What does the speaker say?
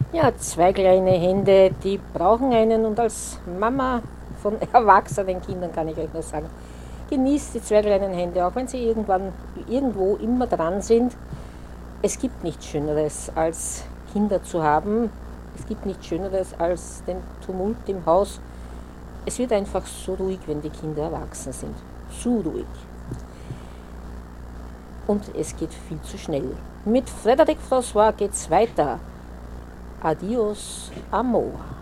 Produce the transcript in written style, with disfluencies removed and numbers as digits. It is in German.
Ja, zwei kleine Hände, die brauchen einen und als Mama von erwachsenen Kindern kann ich euch nur sagen, genießt die zwei kleinen Hände, auch wenn sie irgendwann irgendwo immer dran sind. Es gibt nichts Schöneres als Kinder zu haben. Es gibt nichts Schöneres als den Tumult im Haus. Es wird einfach so ruhig, wenn die Kinder erwachsen sind. Zu ruhig. Und es geht viel zu schnell. Mit Frédéric François geht's weiter. Adios, Amor.